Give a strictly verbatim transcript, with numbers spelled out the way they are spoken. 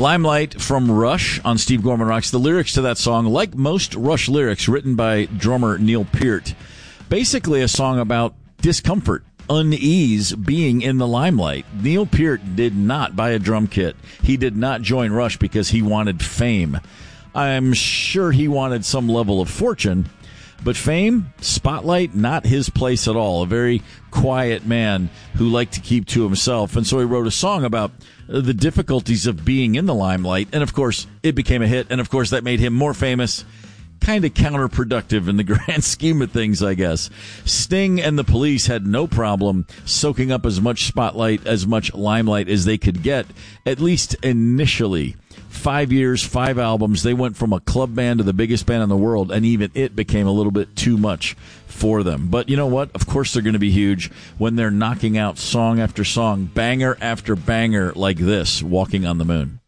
Limelight from Rush on Steve Gorman Rocks. The lyrics to that song, like most Rush lyrics, written by drummer Neil Peart, basically a song about discomfort, unease being in the limelight. Neil Peart did not buy a drum kit. He did not join Rush because he wanted fame. I'm sure he wanted some level of fortune, but fame, spotlight, not his place at all. A very quiet man who liked to keep to himself. And so he wrote a song about the difficulties of being in the limelight. And, of course, it became a hit. And, of course, that made him more famous. Kind of counterproductive in the grand scheme of things, I guess. Sting and the Police had no problem soaking up as much spotlight, as much limelight as they could get, at least initially. Five years, five albums. They went from a club band to the biggest band in the world, and even it became a little bit too much for them. But you know what? Of course they're going to be huge when they're knocking out song after song, banger after banger like this, Walking on the Moon.